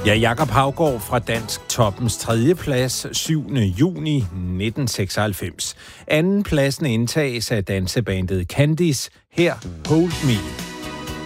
Ja, Jakob Haugaard fra Dansk Toppens 3. plads 7. juni 1996. Anden pladsen indtages af dansebandet Candice. Her Hold Me.